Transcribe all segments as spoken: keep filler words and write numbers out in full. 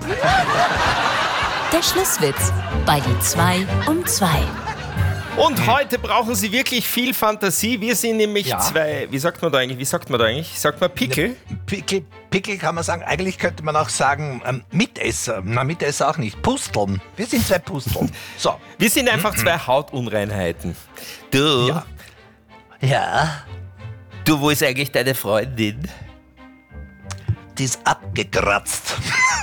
Der Schlusswitz bei die zwei um zwei. Und heute brauchen Sie wirklich viel Fantasie. Wir sind nämlich Ja. zwei, wie sagt man da eigentlich? Wie sagt man da eigentlich? Sagt man Pickel? Pickel, Pickel kann man sagen. Eigentlich könnte man auch sagen ähm, Mitesser. Na, Mitesser auch nicht. Pusteln. Wir sind zwei Pusteln. So. Wir sind einfach zwei Hautunreinheiten. Du, Ja. Ja, du, wo ist eigentlich deine Freundin? die ist abgekratzt.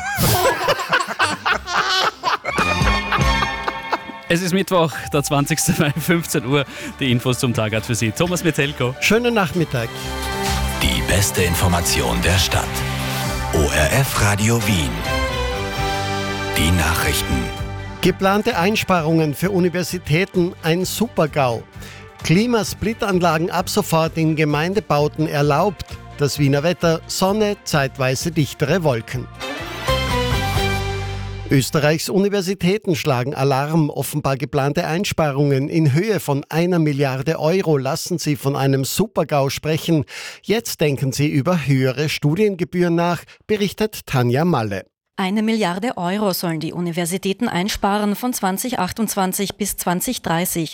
Es ist Mittwoch, der zwanzigsten Mai, fünfzehn Uhr. Die Infos zum Tag hat für Sie Thomas Metelko. Schönen Nachmittag. Die beste Information der Stadt. O R F Radio Wien. Die Nachrichten. Geplante Einsparungen für Universitäten, ein Super-GAU. Klimasplitanlagen ab sofort in Gemeindebauten erlaubt. Das Wiener Wetter, Sonne, zeitweise dichtere Wolken. Österreichs Universitäten schlagen Alarm. Offenbar geplante Einsparungen in Höhe von einer Milliarde Euro lassen sie von einem Super-GAU sprechen. Jetzt denken sie über höhere Studiengebühren nach, berichtet Tanja Malle. Eine Milliarde Euro sollen die Universitäten einsparen von zweitausendachtundzwanzig bis zweitausenddreißig.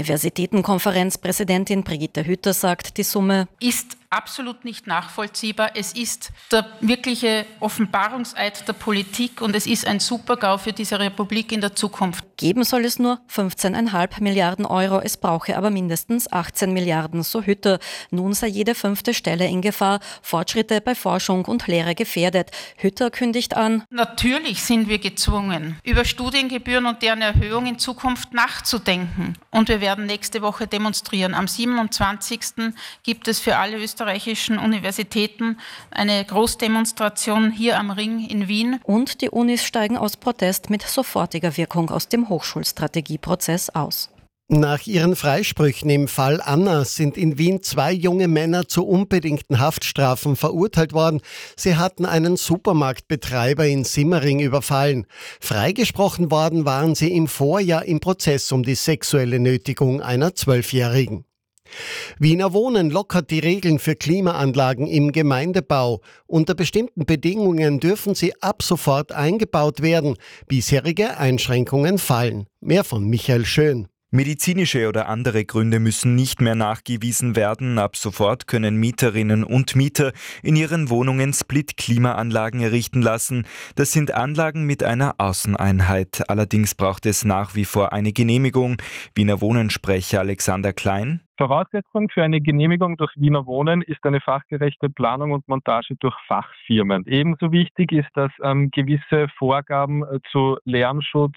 Universitätenkonferenzpräsidentin Brigitte Hütter sagt, die Summe ist absolut nicht nachvollziehbar. Es ist der wirkliche Offenbarungseid der Politik und es ist ein Super-GAU für diese Republik in der Zukunft. Geben soll es nur fünfzehn Komma fünf Milliarden Euro, es brauche aber mindestens achtzehn Milliarden, so Hütter. Nun sei jede fünfte Stelle in Gefahr, Fortschritte bei Forschung und Lehre gefährdet. Hütter kündigt an: Natürlich sind wir gezwungen, über Studiengebühren und deren Erhöhung in Zukunft nachzudenken. Und wir werden nächste Woche demonstrieren. Am siebenundzwanzigsten gibt es für alle österreichischen Universitäten eine Großdemonstration hier am Ring in Wien. Und die Unis steigen aus Protest mit sofortiger Wirkung aus dem Hochschulstrategieprozess aus. Nach ihren Freisprüchen im Fall Anna sind in Wien zwei junge Männer zu unbedingten Haftstrafen verurteilt worden. Sie hatten einen Supermarktbetreiber in Simmering überfallen. Freigesprochen worden waren sie im Vorjahr im Prozess um die sexuelle Nötigung einer Zwölfjährigen. Wiener Wohnen lockert die Regeln für Klimaanlagen im Gemeindebau. Unter bestimmten Bedingungen dürfen sie ab sofort eingebaut werden. Bisherige Einschränkungen fallen. Mehr von Michael Schön. Medizinische oder andere Gründe müssen nicht mehr nachgewiesen werden. Ab sofort können Mieterinnen und Mieter in ihren Wohnungen Split-Klimaanlagen errichten lassen. Das sind Anlagen mit einer Außeneinheit. Allerdings braucht es nach wie vor eine Genehmigung. Wiener Wohnen-Sprecher Alexander Klein. Voraussetzung für eine Genehmigung durch Wiener Wohnen ist eine fachgerechte Planung und Montage durch Fachfirmen. Ebenso wichtig ist, dass ähm, gewisse Vorgaben äh, zu Lärmschutz,